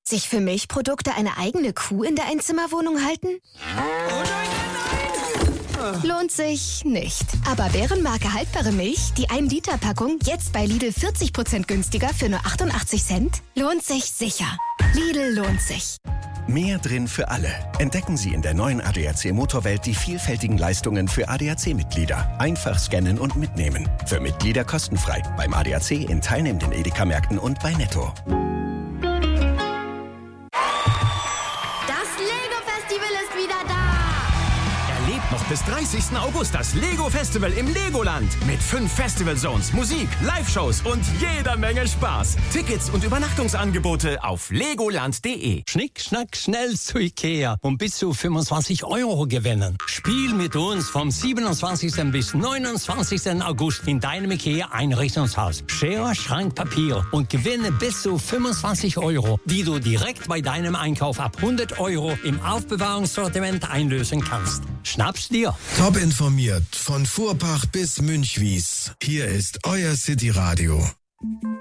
Sich für Milchprodukte eine eigene Kuh in der Einzimmerwohnung halten? Lohnt sich nicht. Aber Bärenmarke haltbare Milch, die 1-Liter-Packung, jetzt bei Lidl 40% günstiger für nur 88 Cent? Lohnt sich sicher. Lidl lohnt sich. Mehr drin für alle. Entdecken Sie in der neuen ADAC Motorwelt die vielfältigen Leistungen für ADAC-Mitglieder. Einfach scannen und mitnehmen. Für Mitglieder kostenfrei. Beim ADAC in teilnehmenden Edeka-Märkten und bei Netto. Das Lego-Festival ist wieder da! Erlebt noch bis 30. August das Lego-Festival im Legoland. Mit 5 Festival-Zones, Musik, Live-Shows und jeder Menge Spaß. Tickets und Übernachtungsangebote auf legoland.de. Schnick, schnack, schnell zu Ikea und bis zu 25 € gewinnen. Spiel mit uns vom 27. bis 29. August in deinem Ikea-Einrichtungshaus. Schere, Schrank, Papier und gewinne bis zu 25 €, die du direkt bei deinem Einkauf ab 100 € im Aufbewahrungssortiment einlösen kannst. Schnapp's dir. Top informiert von Fuhrpark bis Münchwies. Hier ist euer City Radio.